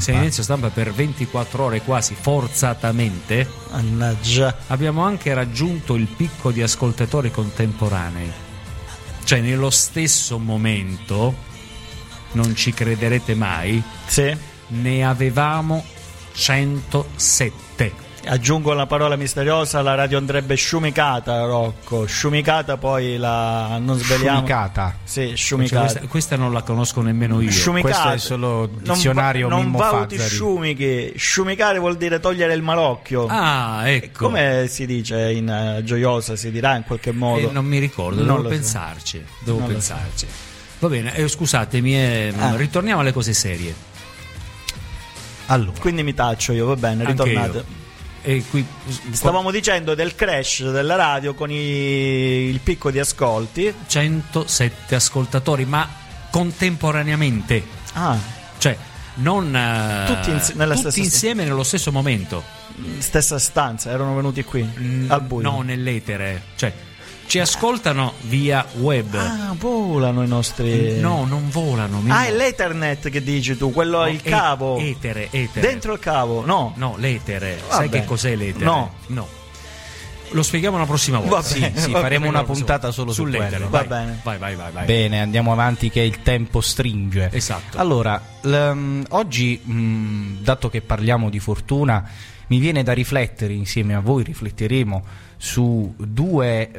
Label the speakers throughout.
Speaker 1: Silenzio stampa per 24 ore quasi forzatamente.
Speaker 2: Mannaggia.
Speaker 1: Abbiamo anche raggiunto il picco di ascoltatori contemporanei. Cioè nello stesso momento, non ci crederete mai,
Speaker 2: Sì.
Speaker 1: ne avevamo 107.
Speaker 2: Aggiungo la parola misteriosa, la radio andrebbe sciumicata, Rocco. Sciumicata, poi la non sveliamo.
Speaker 3: Sciumicata.
Speaker 2: Sì, sciumicata.
Speaker 1: Cioè, questa non la conosco nemmeno io.
Speaker 2: Sciumicata.
Speaker 3: Questo è solo dizionario
Speaker 2: non
Speaker 3: Mimmo
Speaker 2: valuti
Speaker 3: Fazzari.
Speaker 2: sciumichi. Sciumicare vuol dire togliere il malocchio.
Speaker 1: Ah, ecco.
Speaker 2: Come si dice in Gioiosa, si dirà in qualche modo.
Speaker 1: Non mi ricordo,
Speaker 2: Non
Speaker 1: devo
Speaker 2: lo so.
Speaker 1: pensarci. Devo
Speaker 2: Non lo
Speaker 1: pensarci. Va bene, scusatemi, ritorniamo alle cose serie.
Speaker 3: Allora,
Speaker 2: Quindi mi taccio io, va bene,
Speaker 1: Anche
Speaker 2: ritornate.
Speaker 1: io. E qui
Speaker 2: Stavamo dicendo del crash della radio con il picco di ascolti.
Speaker 1: 107 ascoltatori, ma contemporaneamente,
Speaker 2: Ah,
Speaker 1: cioè non
Speaker 2: Tutti nella
Speaker 1: tutti
Speaker 2: stessa
Speaker 1: insieme nello stesso momento.
Speaker 2: stessa stanza, erano venuti qui al buio.
Speaker 1: No, nell'etere, cioè ci ascoltano via web.
Speaker 2: Ah, volano i nostri.
Speaker 1: No, non volano.
Speaker 2: Ah, è l'Ethernet che dici tu, quello
Speaker 1: No,
Speaker 2: il cavo.
Speaker 1: Etere.
Speaker 2: Dentro il cavo, no.
Speaker 1: No, l'etere.
Speaker 2: Vabbè.
Speaker 1: Sai che cos'è l'etere?
Speaker 2: No.
Speaker 1: Lo spieghiamo la prossima volta.
Speaker 2: Va bene,
Speaker 3: sì,
Speaker 2: va
Speaker 3: faremo
Speaker 2: bene,
Speaker 3: una puntata solo su
Speaker 1: sull'etere.
Speaker 3: quello.
Speaker 2: Va
Speaker 1: Vai,
Speaker 2: bene.
Speaker 1: Vai.
Speaker 3: Bene, andiamo avanti che il tempo stringe.
Speaker 1: Esatto.
Speaker 3: Allora, oggi, dato che parliamo di fortuna, mi viene da riflettere insieme a voi, rifletteremo su due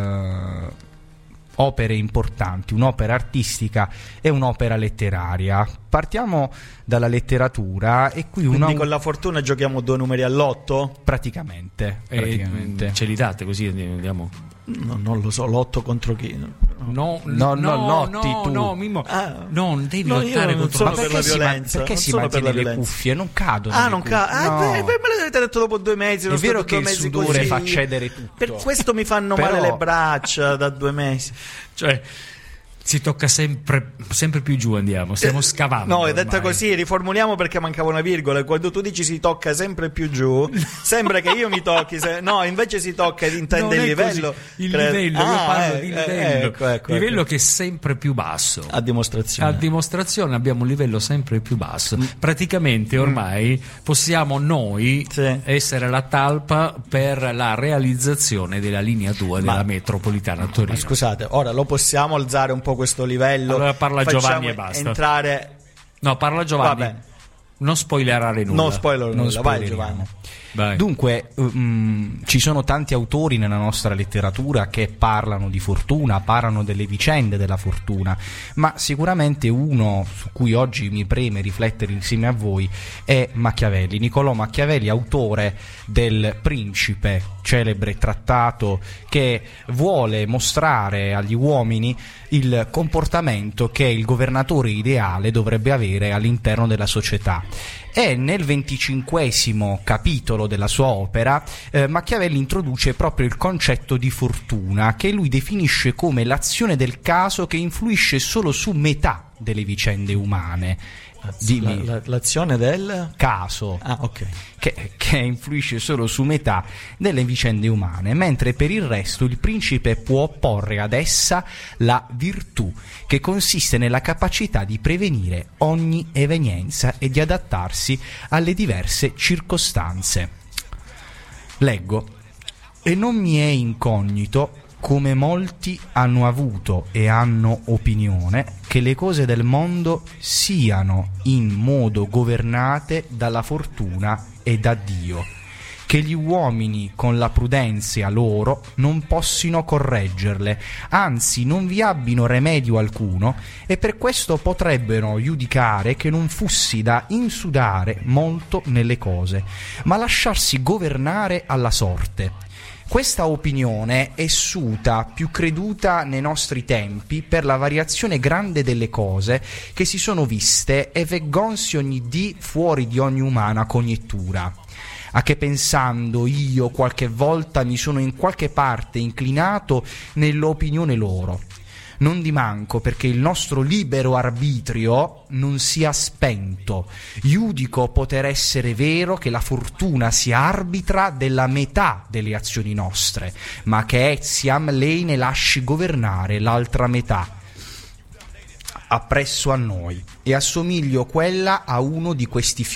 Speaker 3: opere importanti, un'opera artistica e un'opera letteraria. Partiamo dalla letteratura e qui
Speaker 2: Quindi con la fortuna giochiamo 2 numeri all'otto?
Speaker 3: praticamente.
Speaker 1: Ce li date così andiamo.
Speaker 2: No, non lo so, l'otto contro chi?
Speaker 1: No,
Speaker 3: lotti tu.
Speaker 1: No, Mimmo.
Speaker 2: Ah.
Speaker 1: Non devi
Speaker 2: No, io
Speaker 1: lottare
Speaker 2: non
Speaker 1: contro
Speaker 2: sono
Speaker 1: me.
Speaker 2: per la violenza.
Speaker 3: Perché
Speaker 2: non
Speaker 3: si
Speaker 2: sono per la
Speaker 3: mantiene le
Speaker 2: violenza.
Speaker 3: cuffie? Non cadono.
Speaker 2: Ah,
Speaker 3: le
Speaker 2: non
Speaker 3: cuffie.
Speaker 2: cadono.
Speaker 3: No.
Speaker 2: Me l'avete detto dopo 2 mesi.
Speaker 3: È
Speaker 2: non
Speaker 3: vero
Speaker 2: sto
Speaker 3: che
Speaker 2: per
Speaker 3: il
Speaker 2: 2 mesi
Speaker 3: sudore
Speaker 2: così.
Speaker 3: fa cedere tutto.
Speaker 2: Per questo mi fanno
Speaker 3: Però-
Speaker 2: male le braccia da 2 mesi.
Speaker 1: Cioè, si tocca sempre più giù, andiamo. Stiamo scavando.
Speaker 2: No, è detta
Speaker 1: ormai.
Speaker 2: così, riformuliamo perché mancava una virgola. Quando tu dici si tocca sempre più giù, sembra che io mi tocchi. No, invece si tocca ed intende
Speaker 1: Non
Speaker 2: il
Speaker 1: è così.
Speaker 2: livello.
Speaker 1: Il livello, io parlo di livello.
Speaker 2: Ecco.
Speaker 1: Livello che è sempre più basso.
Speaker 2: A dimostrazione.
Speaker 1: A dimostrazione abbiamo un livello sempre più basso. Praticamente ormai possiamo noi
Speaker 2: Sì.
Speaker 1: essere la talpa per la realizzazione della linea 2 della metropolitana a Torino.
Speaker 2: Scusate, ora lo possiamo alzare un po' questo livello?
Speaker 1: Allora parla
Speaker 2: Facciamo
Speaker 1: Giovanni e basta.
Speaker 2: entrare.
Speaker 1: No, parla Giovanni.
Speaker 2: Va bene.
Speaker 1: Non spoilerare nulla.
Speaker 2: Non spoiler
Speaker 3: Non
Speaker 2: nulla, vai
Speaker 3: spoileriamo.
Speaker 2: Giovanni.
Speaker 1: Vai.
Speaker 3: Dunque, ci sono tanti autori nella nostra letteratura che parlano di fortuna, parlano delle vicende della fortuna, ma sicuramente uno su cui oggi mi preme riflettere insieme a voi è Machiavelli, Niccolò Machiavelli, autore del Principe, celebre trattato che vuole mostrare agli uomini il comportamento che il governatore ideale dovrebbe avere all'interno della società. E nel 25esimo capitolo della sua opera Machiavelli introduce proprio il concetto di fortuna, che lui definisce come l'azione del caso che influisce solo su metà delle vicende umane.
Speaker 2: L'azione del
Speaker 3: Caso.
Speaker 2: Ah, ok.
Speaker 3: Che influisce solo su metà delle vicende umane, mentre per il resto il principe può opporre ad essa la virtù, che consiste nella capacità di prevenire ogni evenienza e di adattarsi alle diverse circostanze. Leggo: e non mi è incognito come molti hanno avuto e hanno opinione che le cose del mondo siano in modo governate dalla fortuna e da Dio, che gli uomini con la prudenza loro non possino correggerle, anzi non vi abbino remedio alcuno, e per questo potrebbero giudicare che non fussi da insudare molto nelle cose, ma lasciarsi governare alla sorte. Questa opinione è suta, più creduta nei nostri tempi, per la variazione grande delle cose che si sono viste e veggonsi ogni dì fuori di ogni umana conjettura. A che pensando io qualche volta mi sono in qualche parte inclinato nell'opinione loro. Non dimanco perché il nostro libero arbitrio non sia spento. Giudico poter essere vero che la fortuna sia arbitra della metà delle azioni nostre, ma che etiam lei ne lasci governare l'altra metà appresso a noi, e assomiglio quella a uno di questi